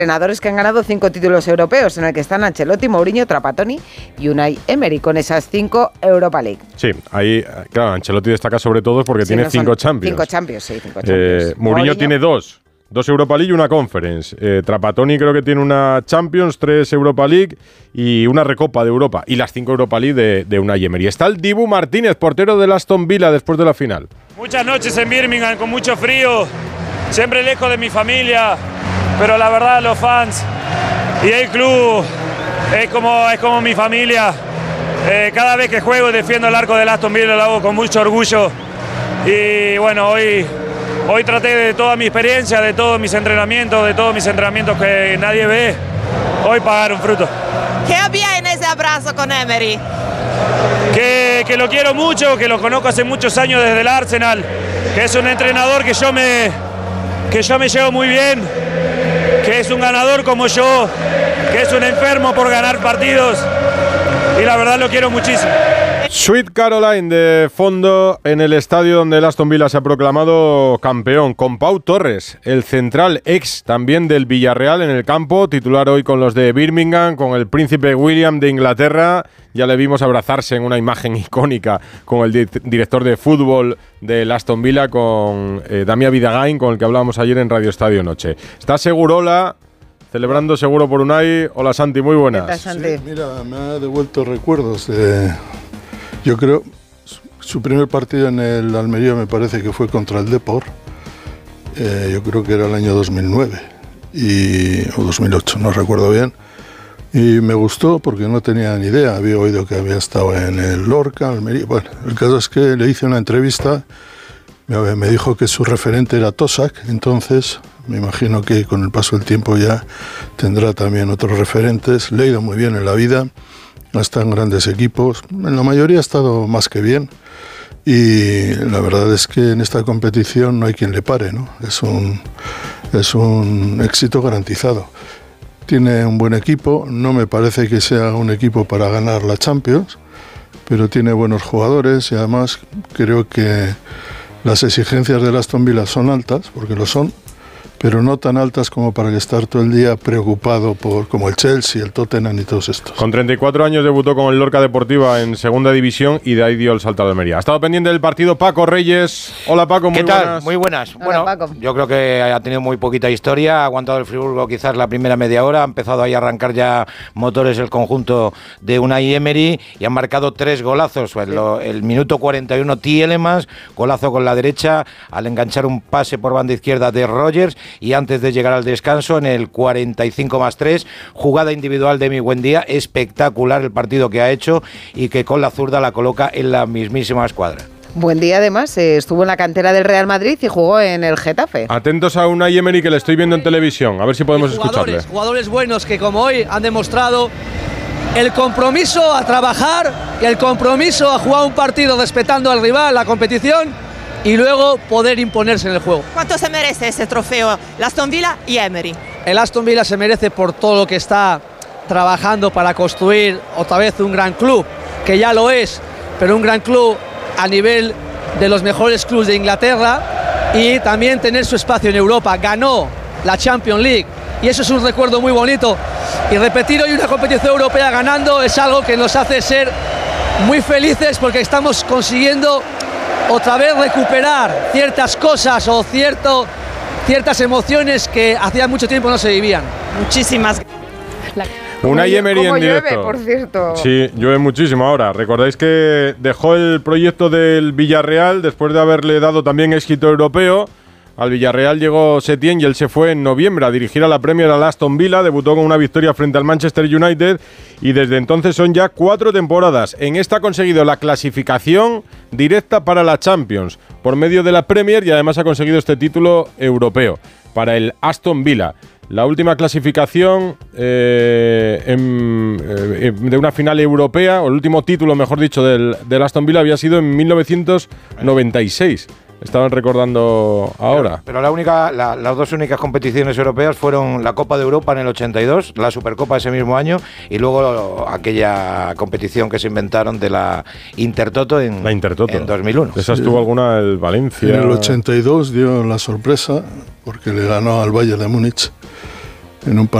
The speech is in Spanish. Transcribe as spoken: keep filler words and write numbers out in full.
entrenadores que han ganado cinco títulos europeos, en el que están Ancelotti, Mourinho, Trapattoni y Unai Emery, con esas cinco Europa League. Sí, ahí, claro, Ancelotti destaca sobre todo porque sí, tiene no cinco Champions. Cinco Champions, sí, cinco Eh, Champions. Mourinho, Mourinho tiene dos. Dos Europa League y una Conference. Eh, Trapattoni creo que tiene una Champions, tres Europa League y una Recopa de Europa. Y las cinco Europa League de, de Unai Emery. Está el Dibu Martínez, portero del Aston Villa después de la final. Muchas noches en Birmingham con mucho frío, siempre lejos de mi familia, pero la verdad los fans y el club es como, es como mi familia. Eh, cada vez que juego y defiendo el arco del Aston Villa lo hago con mucho orgullo. Y bueno, hoy, hoy traté de toda mi experiencia, de todos mis entrenamientos, de todos mis entrenamientos que nadie ve, hoy pagaron fruto. ¿Qué había en ese abrazo con Emery? Que, que lo quiero mucho, que lo conozco hace muchos años desde el Arsenal, que es un entrenador que yo me, que yo me llevo muy bien, que es un ganador como yo, que es un enfermo por ganar partidos y la verdad lo quiero muchísimo. Sweet Caroline de fondo en el estadio donde el Aston Villa se ha proclamado campeón, con Pau Torres, el central ex también del Villarreal en el campo, titular hoy con los de Birmingham, con el príncipe William de Inglaterra. Ya le vimos abrazarse en una imagen icónica con el di- director de fútbol del Aston Villa, con eh, Damián Vidagain, con el que hablábamos ayer en Radio Estadio Noche. Está Segurola celebrando seguro por Unai. Hola Santi, muy buenas. ¿Qué tal, Santi? Sí, mira, me ha devuelto recuerdos de... Yo creo, su primer partido en el Almería me parece que fue contra el Depor. Eh, yo creo que era el año dos mil nueve y, o dos mil ocho, no recuerdo bien. Y me gustó porque no tenía ni idea. Había oído que había estado en el Lorca, Almería. Bueno, el caso es que le hice una entrevista. Me, me dijo que su referente era Tosak. Entonces, me imagino que con el paso del tiempo ya tendrá también otros referentes. Le ha ido muy bien en la vida. Ha estado en grandes equipos, en la mayoría ha estado más que bien y la verdad es que en esta competición no hay quien le pare, ¿no? Es un, es un éxito garantizado. Tiene un buen equipo, no me parece que sea un equipo para ganar la Champions, pero tiene buenos jugadores y además creo que las exigencias del Aston Villa son altas, porque lo son, pero no tan altas como para estar todo el día preocupado por como el Chelsea, el Tottenham y todos estos. Con treinta y cuatro años debutó con el Lorca Deportiva en segunda división y de ahí dio el salto a la Almería. Ha estado pendiente del partido Paco Reyes. Hola Paco, muy ¿Qué tal? buenas. Muy buenas. Hola, bueno, Paco. yo creo que ha tenido muy poquita historia, ha aguantado el Friburgo quizás la primera media hora, ha empezado ahí a arrancar ya motores el conjunto de Unai Emery y han marcado tres golazos. El, el minuto cuarenta y uno Tielemans, golazo con la derecha al enganchar un pase por banda izquierda de Rogers y antes de llegar al descanso en el cuarenta y cinco más tres, jugada individual de Mi Buendía, espectacular el partido que ha hecho y que con la zurda la coloca en la mismísima escuadra. Buen día, además, eh, estuvo en la cantera del Real Madrid y jugó en el Getafe. Atentos a Unai Emery que le estoy viendo en televisión, a ver si podemos jugadores, escucharle. Jugadores buenos que como hoy han demostrado el compromiso a trabajar y el compromiso a jugar un partido respetando al rival, la competición, y luego poder imponerse en el juego. ¿Cuánto se merece ese trofeo? El Aston Villa y Emery. El Aston Villa se merece por todo lo que está trabajando para construir otra vez un gran club, que ya lo es, pero un gran club a nivel de los mejores clubes de Inglaterra y también tener su espacio en Europa. Ganó la Champions League y eso es un recuerdo muy bonito. Y repetir hoy una competición europea ganando es algo que nos hace ser muy felices porque estamos consiguiendo otra vez recuperar ciertas cosas o cierto, ciertas emociones que hacía mucho tiempo no se vivían. Muchísimas gracias. Unai Emery en llueve, directo. por cierto. Sí, llueve muchísimo ahora. Recordáis que dejó el proyecto del Villarreal después de haberle dado también éxito europeo. Al Villarreal llegó Setién y él se fue en noviembre a dirigir a la Premier al Aston Villa. Debutó con una victoria frente al Manchester United y desde entonces son ya cuatro temporadas. En esta ha conseguido la clasificación directa para la Champions por medio de la Premier y además ha conseguido este título europeo para el Aston Villa. La última clasificación eh, en, eh, de una final europea, o el último título, mejor dicho, del, del Aston Villa había sido en mil novecientos noventa y seis. Estaban recordando ahora. Pero, pero la única, la, las dos únicas competiciones europeas fueron la Copa de Europa en el ochenta y dos, la Supercopa ese mismo año y luego aquella competición que se inventaron de la Intertoto en, la Intertoto. en dos mil uno. ¿Esa estuvo alguna el Valencia? En el ochenta y dos dio la sorpresa porque le ganó al Bayern de Múnich en un